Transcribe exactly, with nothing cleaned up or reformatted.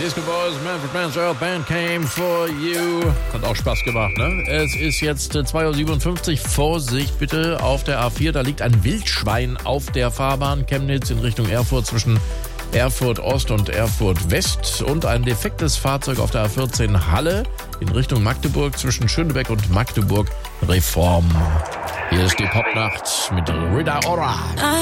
Disco Boys, Manfred Mann's Earl Band came for you. Hat auch Spaß gemacht, ne? Es ist jetzt zwei Uhr siebenundfünfzig. Vorsicht bitte auf der A vier. Da liegt ein Wildschwein auf der Fahrbahn Chemnitz in Richtung Erfurt zwischen Erfurt Ost und Erfurt West. Und ein defektes Fahrzeug auf der A vierzehn Halle in Richtung Magdeburg zwischen Schönebeck und Magdeburg Reform. Hier ist die Popnacht mit Rita Ora.